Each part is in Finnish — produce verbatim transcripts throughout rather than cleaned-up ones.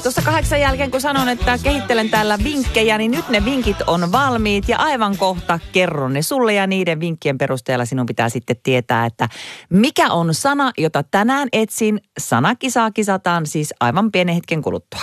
Tuossa kahdeksan jälkeen, kun sanon, että kehittelen täällä vinkkejä, niin nyt ne vinkit on valmiit ja aivan kohta kerron ne sulle ja niiden vinkkien perusteella sinun pitää sitten tietää, että mikä on sana, jota tänään etsin. Sanakisaa kisataan siis aivan pienen hetken kuluttua.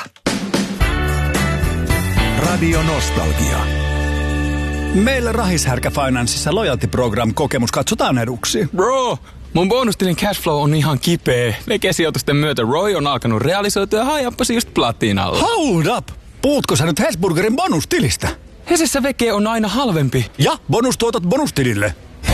Radio Nostalgia. Meillä Rahishärkä Financeissa Loyalty Program -kokemus katsotaan eduksi. Bro, mun bonustilin cashflow on ihan kipeä. Vekesijoitusten myötä Roy on alkanut realisoitua ja hajappasi just platinalla. Hold up! Puhutko sä nyt Hesburgerin bonustilistä? Hesessä veke on aina halvempi. Ja bonustuotot bonustilille.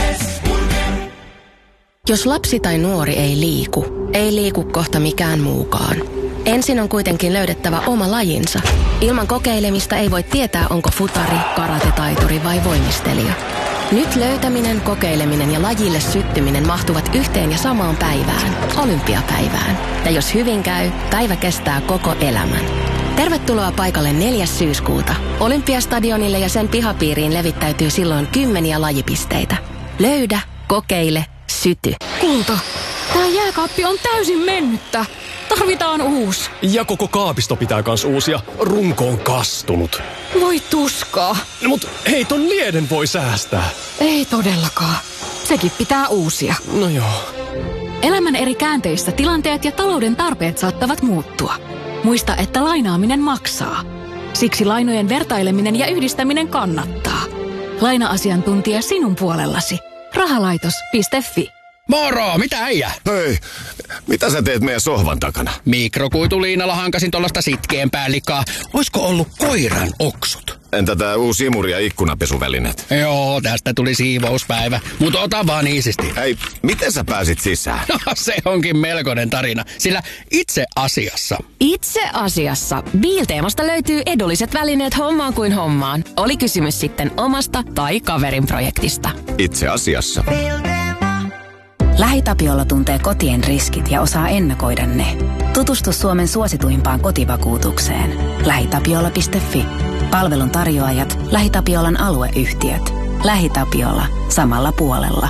Jos lapsi tai nuori ei liiku, ei liiku kohta mikään muukaan. Ensin on kuitenkin löydettävä oma lajinsa. Ilman kokeilemista ei voi tietää, onko futari, karatetaituri vai voimistelija. Nyt löytäminen, kokeileminen ja lajille syttyminen mahtuvat yhteen ja samaan päivään, olympiapäivään. Ja jos hyvin käy, päivä kestää koko elämän. Tervetuloa paikalle neljäs syyskuuta. Olympiastadionille ja sen pihapiiriin levittäytyy silloin kymmeniä lajipisteitä. Löydä, kokeile, syty. Kulta, tää jääkaappi on täysin mennyttä. Tarvitaan uusi. Ja koko kaapisto pitää kans uusia. Runko on kastunut. Voi tuskaa. No, mut hei, ton lieden voi säästää. Ei todellakaan. Sekin pitää uusia. No joo. Elämän eri käänteissä tilanteet ja talouden tarpeet saattavat muuttua. Muista, että lainaaminen maksaa. Siksi lainojen vertaileminen ja yhdistäminen kannattaa. Laina-asiantuntija sinun puolellasi. Rahalaitos piste fi. Moro, mitä äijä? Hei, mitä sä teet meidän sohvan takana? Mikrokuituliinalla hankasin tollasta sitkeämpää likaa. Oisko ollut koiran oksut? Entä tää uusi imuri- ja ikkunapesuvälineet? Joo, tästä tuli siivouspäivä, mutta ota vaan iisisti. Hei, miten sä pääsit sisään? No se onkin melkoinen tarina, sillä itse asiassa. Itse asiassa Biilteemasta löytyy edulliset välineet hommaan kuin hommaan. Oli kysymys sitten omasta tai kaverin projektista. Itse asiassa. LähiTapiola tuntee kotien riskit ja osaa ennakoida ne. Tutustu Suomen suosituimpaan kotivakuutukseen. lähitapiola piste fi. Palvelun tarjoajat, LähiTapiolan alueyhtiöt. LähiTapiola. Samalla puolella.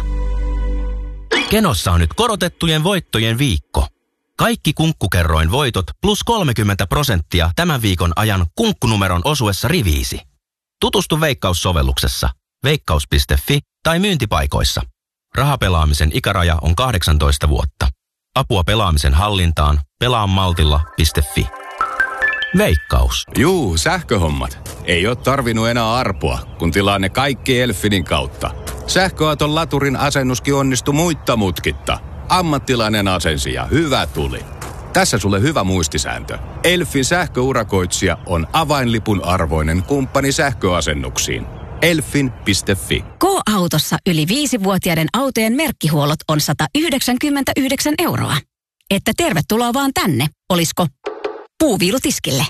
Kenossa on nyt korotettujen voittojen viikko. Kaikki kunkkukerroin voitot plus kolmekymmentä prosenttia tämän viikon ajan kunkkunumeron osuessa riviisi. Tutustu Veikkaus-sovelluksessa. veikkaus piste fi tai myyntipaikoissa. Rahapelaamisen ikäraja on kahdeksantoista vuotta. Apua pelaamisen hallintaan pelaa maltilla piste fi. Veikkaus. Juu, sähköhommat. Ei ole tarvinnut enää arpoa, kun tilaa ne kaikki Elfinin kautta. Sähköauton laturin asennuskin onnistui muitta mutkitta. Ammattilainen asensi ja hyvä tuli. Tässä sulle hyvä muistisääntö. Elfin sähköurakoitsija on avainlipun arvoinen kumppani sähköasennuksiin. elfin piste fi. K-autossa yli viisivuotiaiden autojen merkkihuollot on sata yhdeksänkymmentäyhdeksän euroa. Että tervetuloa vaan tänne, olisko? Puuviilutiskille.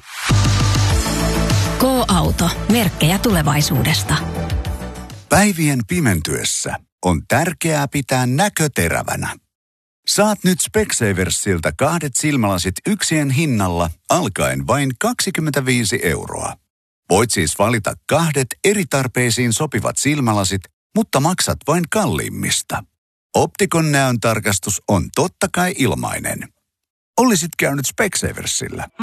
K-auto. Merkkejä tulevaisuudesta. Päivien pimentyessä on tärkeää pitää näkö terävänä. Saat nyt Specsaversilta kahdet silmälasit yksien hinnalla alkaen vain kaksikymmentäviisi euroa. Voit siis valita kahdet eri tarpeisiin sopivat silmälasit, mutta maksat vain kalliimmista. Optikon näön tarkastus on totta kai ilmainen. Olisit käynyt Specsaversilla.